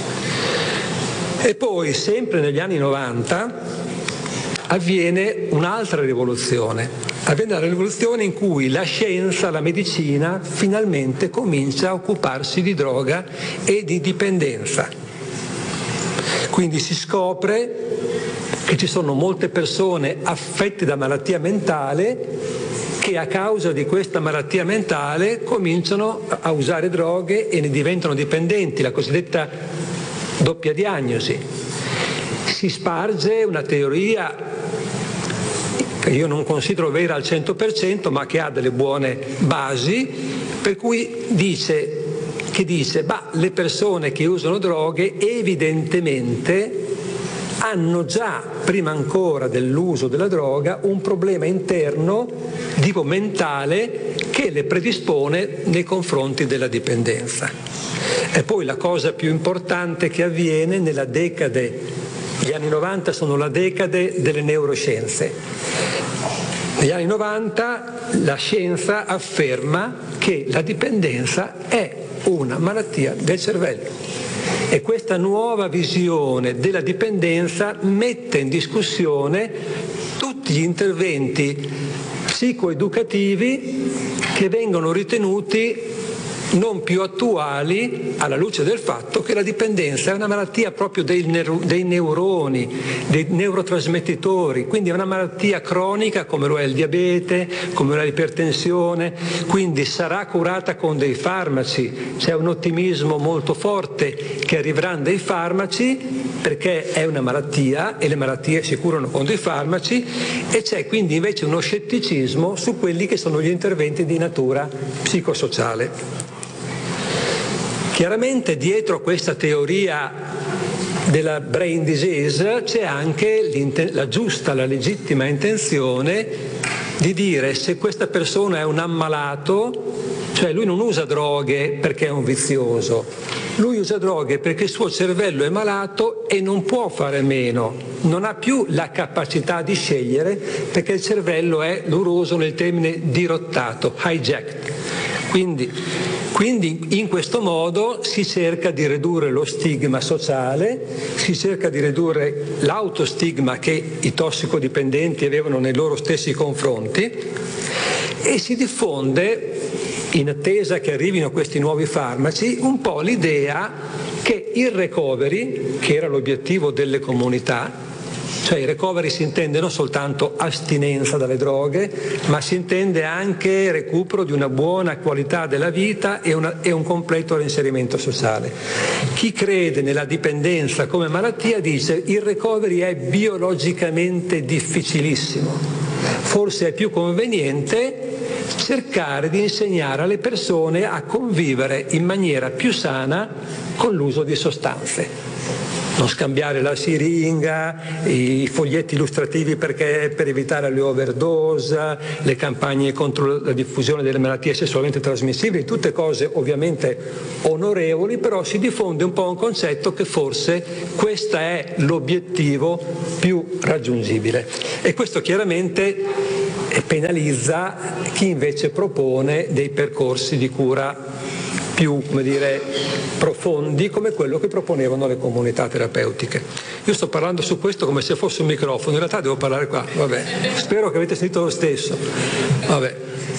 E poi sempre negli anni novanta avviene un'altra rivoluzione, avviene una rivoluzione in cui la scienza, la medicina, finalmente comincia a occuparsi di droga e di dipendenza. Quindi si scopre che ci sono molte persone affette da malattia mentale che a causa di questa malattia mentale cominciano a usare droghe e ne diventano dipendenti, la cosiddetta doppia diagnosi. Si sparge una teoria che io non considero vera al cento per cento, ma che ha delle buone basi, per cui dice, che dice, bah, le persone che usano droghe evidentemente hanno già, prima ancora dell'uso della droga, un problema interno, tipo mentale, che le predispone nei confronti della dipendenza. E poi la cosa più importante che avviene nella decade, gli anni novanta sono la decade delle neuroscienze. Negli anni novanta la scienza afferma che la dipendenza è una malattia del cervello e questa nuova visione della dipendenza mette in discussione tutti gli interventi psicoeducativi che vengono ritenuti non più attuali alla luce del fatto che la dipendenza è una malattia proprio dei, neur- dei neuroni, dei neurotrasmettitori, quindi è una malattia cronica come lo è il diabete, come lo è l'ipertensione, quindi sarà curata con dei farmaci. C'è un ottimismo molto forte che arriveranno dei farmaci perché è una malattia e le malattie si curano con dei farmaci, e c'è quindi invece uno scetticismo su quelli che sono gli interventi di natura psicosociale. Chiaramente dietro questa teoria della brain disease c'è anche la giusta, la legittima intenzione di dire se questa persona è un ammalato, cioè lui non usa droghe perché è un vizioso, lui usa droghe perché il suo cervello è malato e non può fare meno, non ha più la capacità di scegliere perché il cervello è, loro usano il termine dirottato, hijacked. Quindi, quindi in questo modo si cerca di ridurre lo stigma sociale, si cerca di ridurre l'autostigma che i tossicodipendenti avevano nei loro stessi confronti e si diffonde, in attesa che arrivino questi nuovi farmaci, un po' l'idea che il recovery, che era l'obiettivo delle comunità, Cioè il recovery si intende non soltanto astinenza dalle droghe, ma si intende anche recupero di una buona qualità della vita e, una, e un completo reinserimento sociale. Chi crede nella dipendenza come malattia dice il recovery è biologicamente difficilissimo, forse è più conveniente cercare di insegnare alle persone a convivere in maniera più sana con l'uso di sostanze. Non scambiare la siringa, i foglietti illustrativi perché, per evitare le overdose, le campagne contro la diffusione delle malattie sessualmente trasmissibili, tutte cose ovviamente onorevoli, però si diffonde un po' un concetto che forse questo è l'obiettivo più raggiungibile. E questo chiaramente penalizza chi invece propone dei percorsi di cura più, come dire, profondi, come quello che proponevano le comunità terapeutiche. Io sto parlando su questo come se fosse un microfono, in realtà devo parlare qua, vabbè, spero che avete sentito lo stesso, vabbè.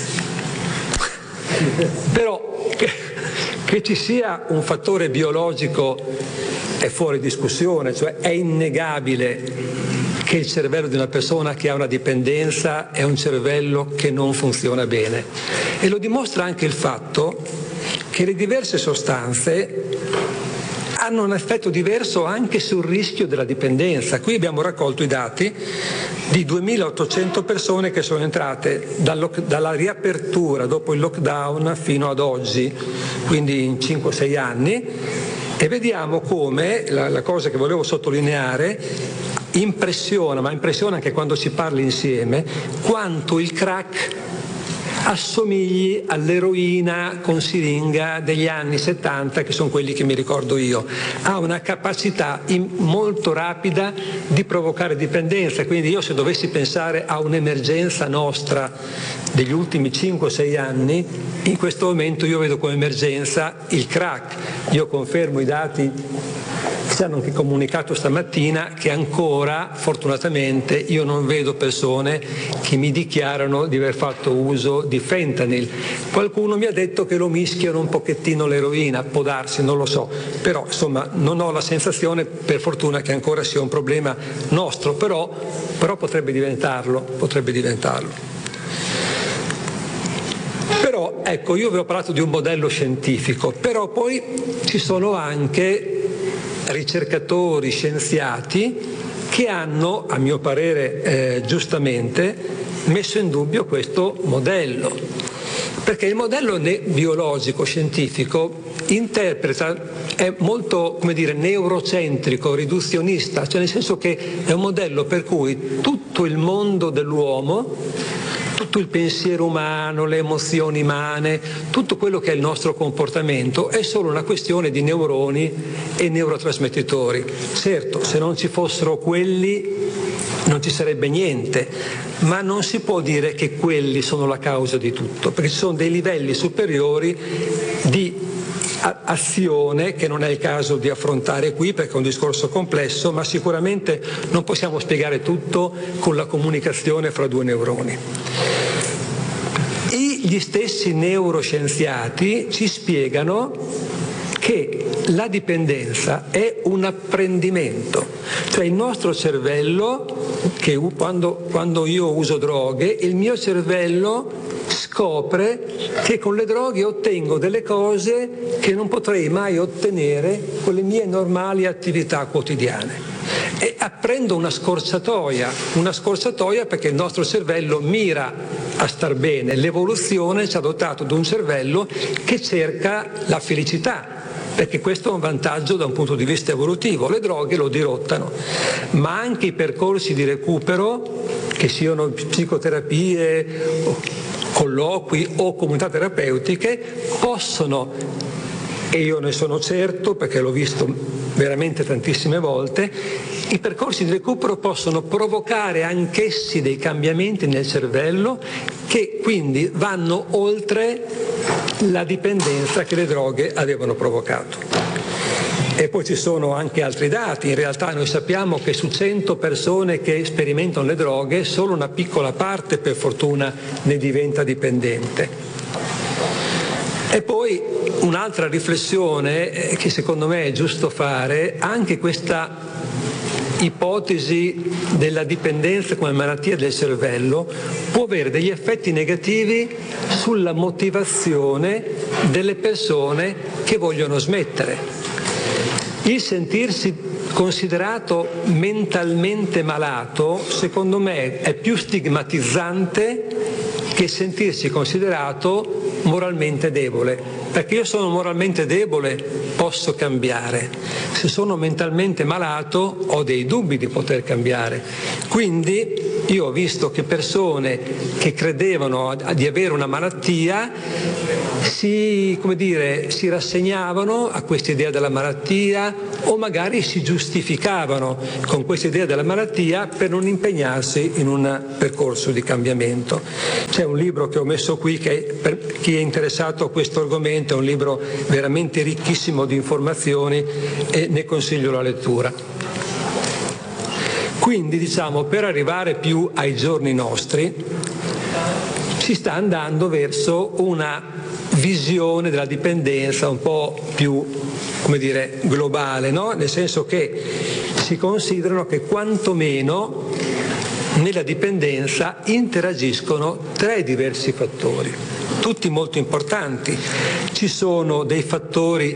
Però che, che ci sia un fattore biologico è fuori discussione, cioè è innegabile che il cervello di una persona che ha una dipendenza è un cervello che non funziona bene. E lo dimostra anche il fatto che le diverse sostanze hanno un effetto diverso anche sul rischio della dipendenza. Qui abbiamo raccolto i dati di duemilaottocento persone che sono entrate dalla riapertura dopo il lockdown fino ad oggi, quindi in cinque sei anni, e vediamo come, la, la cosa che volevo sottolineare, impressiona, ma impressiona anche quando si parla insieme, quanto il crack assomigli all'eroina con siringa degli anni settanta, che sono quelli che mi ricordo io. Ha una capacità in, molto rapida di provocare dipendenza, quindi io se dovessi pensare a un'emergenza nostra degli ultimi cinque sei anni, in questo momento io vedo come emergenza il crack. Io confermo i dati ci hanno anche comunicato stamattina che ancora, fortunatamente, io non vedo persone che mi dichiarano di aver fatto uso di fentanyl. Qualcuno mi ha detto che lo mischiano un pochettino l'eroina, può darsi, non lo so, però insomma non ho la sensazione, per fortuna, che ancora sia un problema nostro, però, però potrebbe diventarlo, potrebbe diventarlo. Però ecco, io vi ho parlato di un modello scientifico, però poi ci sono anche ricercatori, scienziati che hanno, a mio parere eh, giustamente, messo in dubbio questo modello, perché il modello ne- biologico, scientifico, interpreta, è molto, come dire, neurocentrico, riduzionista, cioè nel senso che è un modello per cui tutto il mondo dell'uomo, tutto il pensiero umano, le emozioni umane, tutto quello che è il nostro comportamento è solo una questione di neuroni e neurotrasmettitori. Certo, se non ci fossero quelli non ci sarebbe niente, ma non si può dire che quelli sono la causa di tutto, perché ci sono dei livelli superiori di azione che non è il caso di affrontare qui perché è un discorso complesso, ma sicuramente non possiamo spiegare tutto con la comunicazione fra due neuroni. E gli stessi neuroscienziati ci spiegano che la dipendenza è un apprendimento, cioè il nostro cervello, che quando, quando io uso droghe, il mio cervello scopre che con le droghe ottengo delle cose che non potrei mai ottenere con le mie normali attività quotidiane. E apprendo una scorciatoia, una scorciatoia perché il nostro cervello mira a star bene. L'evoluzione ci ha dotato di un cervello che cerca la felicità, perché questo è un vantaggio da un punto di vista evolutivo. Le droghe lo dirottano, ma anche i percorsi di recupero, che siano psicoterapie, colloqui o comunità terapeutiche, possono, e io ne sono certo perché l'ho visto veramente tantissime volte, i percorsi di recupero possono provocare anch'essi dei cambiamenti nel cervello che quindi vanno oltre la dipendenza che le droghe avevano provocato. E poi ci sono anche altri dati. In realtà noi sappiamo che su cento persone che sperimentano le droghe solo una piccola parte, per fortuna, ne diventa dipendente. E poi un'altra riflessione che secondo me è giusto fare, anche questa ipotesi della dipendenza come malattia del cervello può avere degli effetti negativi sulla motivazione delle persone che vogliono smettere. Il sentirsi considerato mentalmente malato, secondo me, è più stigmatizzante che sentirsi considerato moralmente debole. Perché io sono moralmente debole, posso cambiare. Se sono mentalmente malato, ho dei dubbi di poter cambiare. Quindi io ho visto che persone che credevano di avere una malattia si, come dire, si rassegnavano a questa idea della malattia o magari si giustificavano con questa idea della malattia per non impegnarsi in un percorso di cambiamento. C'è un libro che ho messo qui che per chi è interessato a questo argomento è un libro veramente ricchissimo di informazioni e ne consiglio la lettura. Quindi, diciamo, per arrivare più ai giorni nostri si sta andando verso una visione della dipendenza un po' più, come dire, globale, no? Nel senso che si considerano che quantomeno nella dipendenza interagiscono tre diversi fattori, tutti molto importanti. Ci sono dei fattori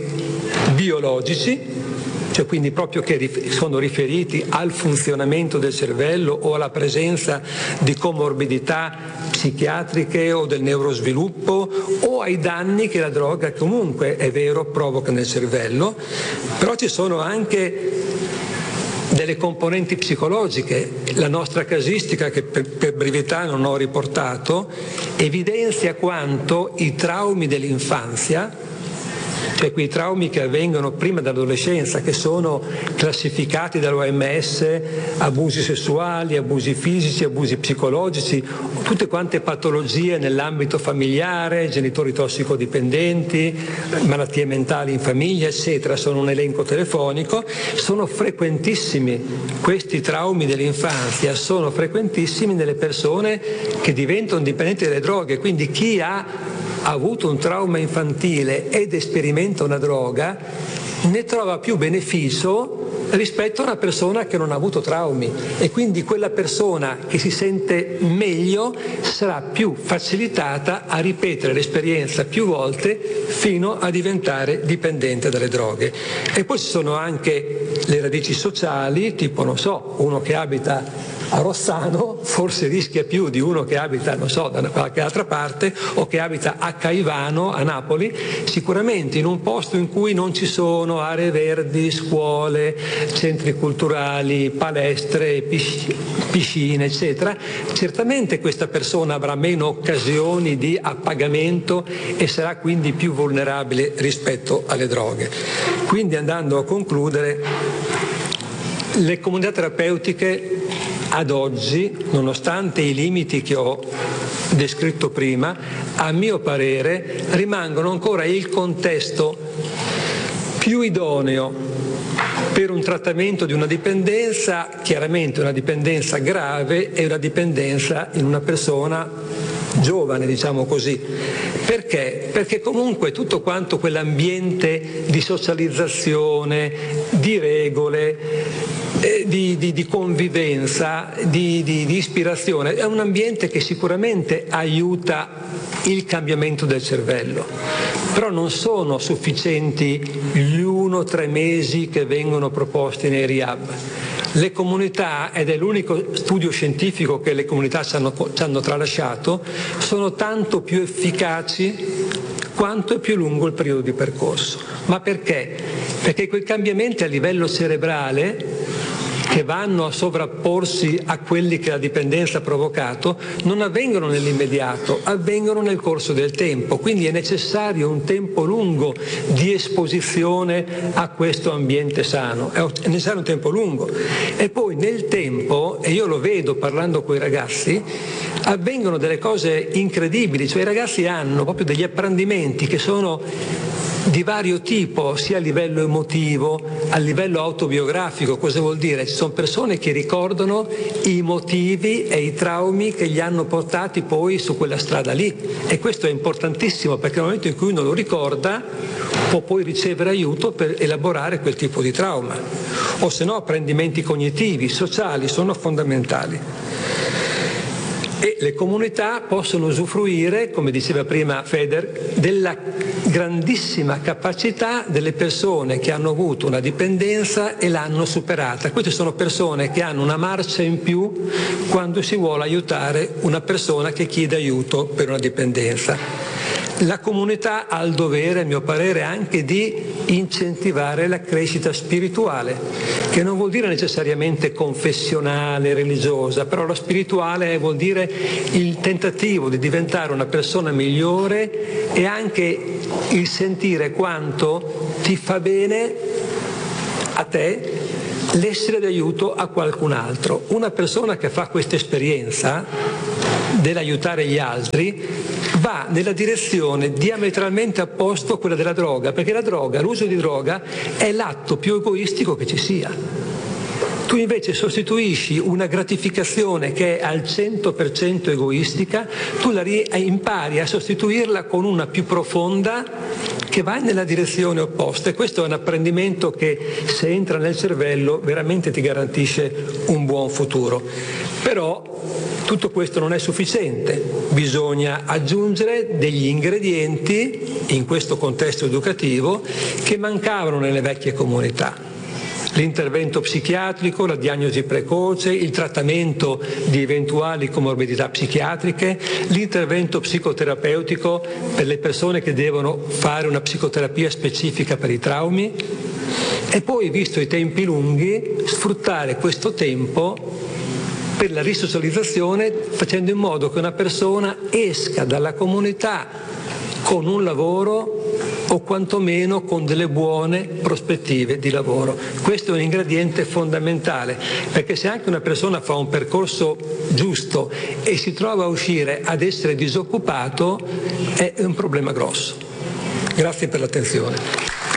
biologici, cioè quindi proprio che sono riferiti al funzionamento del cervello o alla presenza di comorbidità psichiatriche o del neurosviluppo o ai danni che la droga comunque, è vero, provoca nel cervello, però ci sono anche delle componenti psicologiche. La nostra casistica, che per, per brevità non ho riportato, evidenzia quanto i traumi dell'infanzia, cioè quei traumi che avvengono prima dell'adolescenza, che sono classificati dall'O M S, abusi sessuali, abusi fisici, abusi psicologici, tutte quante patologie nell'ambito familiare, genitori tossicodipendenti, malattie mentali in famiglia, eccetera, sono un elenco telefonico, sono frequentissimi. Questi traumi dell'infanzia sono frequentissimi nelle persone che diventano dipendenti dalle droghe, quindi chi ha ha avuto un trauma infantile ed sperimenta una droga, ne trova più beneficio rispetto a una persona che non ha avuto traumi, e quindi quella persona che si sente meglio sarà più facilitata a ripetere l'esperienza più volte fino a diventare dipendente dalle droghe. E poi ci sono anche le radici sociali, tipo, non so, uno che abita a Rossano forse rischia più di uno che abita, non so, da qualche altra parte, o che abita a Caivano, a Napoli, sicuramente in un posto in cui non ci sono aree verdi, scuole, centri culturali, palestre, piscine, eccetera. Certamente questa persona avrà meno occasioni di appagamento e sarà quindi più vulnerabile rispetto alle droghe. Quindi, andando a concludere, le comunità terapeutiche ad oggi, nonostante i limiti che ho descritto prima, a mio parere rimangono ancora il contesto più idoneo per un trattamento di una dipendenza, chiaramente una dipendenza grave e una dipendenza in una persona giovane, diciamo così. Perché? Perché comunque tutto quanto quell'ambiente di socializzazione, di regole, Di, di, di convivenza, di, di, di ispirazione, è un ambiente che sicuramente aiuta il cambiamento del cervello, però non sono sufficienti gli uno o tre mesi che vengono proposti nei rehab. Le comunità, ed è l'unico studio scientifico che le comunità ci hanno, ci hanno tralasciato, sono tanto più efficaci quanto è più lungo il periodo di percorso. Ma perché? Perché quei cambiamenti a livello cerebrale, che vanno a sovrapporsi a quelli che la dipendenza ha provocato, non avvengono nell'immediato, avvengono nel corso del tempo, quindi è necessario un tempo lungo di esposizione a questo ambiente sano, è necessario un tempo lungo. E poi nel tempo, e io lo vedo parlando con i ragazzi, avvengono delle cose incredibili, cioè i ragazzi hanno proprio degli apprendimenti che sono di vario tipo, sia a livello emotivo, a livello autobiografico. Cosa vuol dire? Ci sono persone che ricordano i motivi e i traumi che li hanno portati poi su quella strada lì, e questo è importantissimo, perché nel momento in cui uno lo ricorda può poi ricevere aiuto per elaborare quel tipo di trauma, o se no apprendimenti cognitivi, sociali sono fondamentali. E le comunità possono usufruire, come diceva prima Feder, della grandissima capacità delle persone che hanno avuto una dipendenza e l'hanno superata. Queste sono persone che hanno una marcia in più quando si vuole aiutare una persona che chiede aiuto per una dipendenza. La comunità ha il dovere, a mio parere, anche di incentivare la crescita spirituale, che non vuol dire necessariamente confessionale, religiosa, però lo spirituale vuol dire il tentativo di diventare una persona migliore e anche il sentire quanto ti fa bene a te l'essere d'aiuto a qualcun altro. Una persona che fa questa esperienza dell'aiutare gli altri va nella direzione diametralmente opposta a quella della droga, perché la droga, l'uso di droga, è l'atto più egoistico che ci sia. Tu invece sostituisci una gratificazione che è al cento per cento egoistica, tu la ri- impari a sostituirla con una più profonda che va nella direzione opposta, e questo è un apprendimento che, se entra nel cervello, veramente ti garantisce un buon futuro. Però tutto questo non è sufficiente, bisogna aggiungere degli ingredienti in questo contesto educativo che mancavano nelle vecchie comunità. L'intervento psichiatrico, la diagnosi precoce, il trattamento di eventuali comorbidità psichiatriche, l'intervento psicoterapeutico per le persone che devono fare una psicoterapia specifica per i traumi, e poi, visto i tempi lunghi, sfruttare questo tempo per la risocializzazione, facendo in modo che una persona esca dalla comunità con un lavoro o quantomeno con delle buone prospettive di lavoro. Questo è un ingrediente fondamentale, perché se anche una persona fa un percorso giusto e si trova a uscire ad essere disoccupato, è un problema grosso. Grazie per l'attenzione.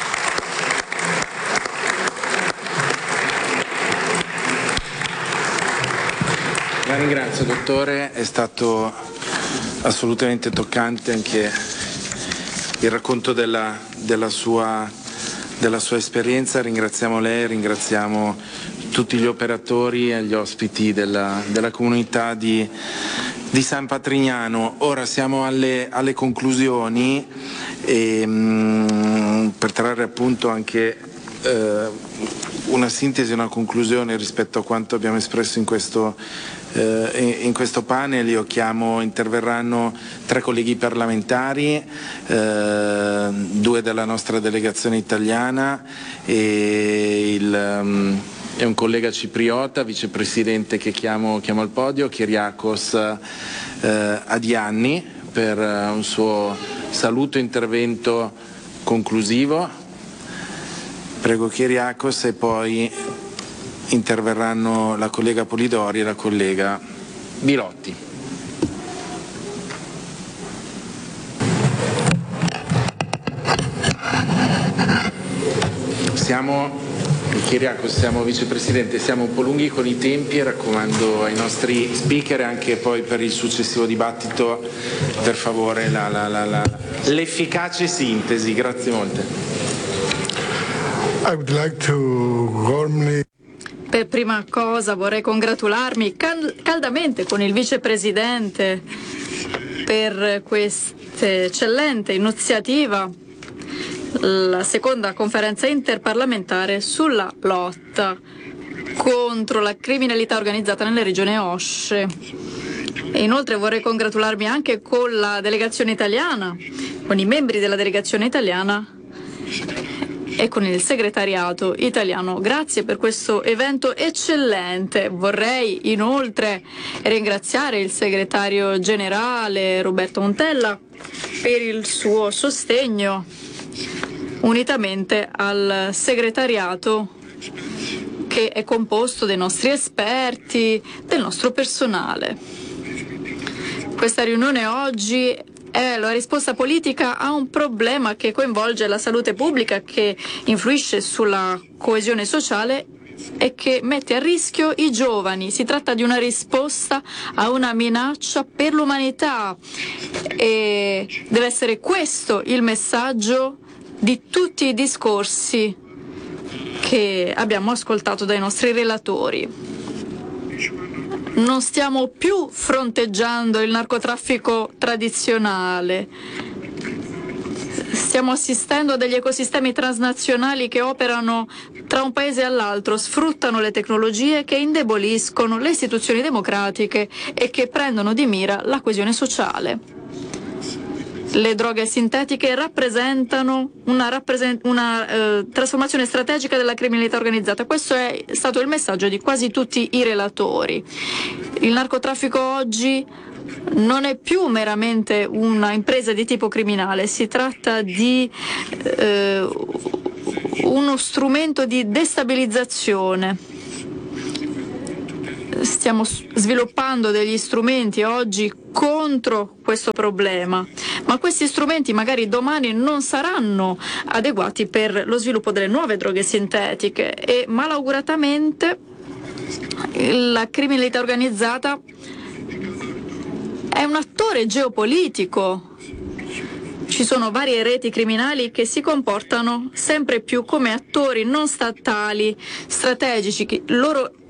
La ringrazio, dottore, è stato assolutamente toccante anche il racconto della, della, sua, della sua esperienza. Ringraziamo lei, ringraziamo tutti gli operatori e gli ospiti della, della comunità di, di San Patrignano. Ora siamo alle, alle conclusioni e, mh, per trarre appunto anche eh, una sintesi, una conclusione rispetto a quanto abbiamo espresso in questo in questo panel. Io chiamo, interverranno tre colleghi parlamentari, eh, due della nostra delegazione italiana e, il, um, e un collega cipriota, vicepresidente, che chiamo, chiamo al podio, Kyriakos eh, Adianni, per uh, un suo saluto e intervento conclusivo. Prego Kyriakos, e poi interverranno la collega Polidori e la collega Bilotti. Siamo, Kyriakos, siamo vicepresidente, siamo un po' lunghi con i tempi, raccomando ai nostri speaker, anche poi per il successivo dibattito, per favore la, la, la, la, l'efficace sintesi. Grazie molte. I would like to warmly Per prima cosa vorrei congratularmi cal- caldamente con il vicepresidente per questa eccellente iniziativa, la seconda conferenza interparlamentare sulla lotta contro la criminalità organizzata nelle regioni OSCE. E inoltre vorrei congratularmi anche con la delegazione italiana, con i membri della delegazione italiana e con il segretariato italiano. Grazie per questo evento eccellente. Vorrei inoltre ringraziare il segretario generale Roberto Montella per il suo sostegno, unitamente al segretariato che è composto dei nostri esperti, del nostro personale. Questa riunione oggi è la risposta politica a un problema che coinvolge la salute pubblica, che influisce sulla coesione sociale e che mette a rischio i giovani. Si tratta di una risposta a una minaccia per l'umanità e deve essere questo il messaggio di tutti i discorsi che abbiamo ascoltato dai nostri relatori. Non stiamo più fronteggiando il narcotraffico tradizionale. Stiamo assistendo a degli ecosistemi transnazionali che operano tra un paese e l'altro, sfruttano le tecnologie che indeboliscono le istituzioni democratiche e che prendono di mira la coesione sociale. Le droghe sintetiche rappresentano una, rappresent- una eh, trasformazione strategica della criminalità organizzata. Questo è stato il messaggio di quasi tutti i relatori. Il narcotraffico oggi non è più meramente una impresa di tipo criminale, si tratta di eh, uno strumento di destabilizzazione. Stiamo sviluppando degli strumenti oggi contro questo problema, ma questi strumenti magari domani non saranno adeguati per lo sviluppo delle nuove droghe sintetiche e malauguratamente la criminalità organizzata è un attore geopolitico. Ci sono varie reti criminali che si comportano sempre più come attori non statali strategici. Loro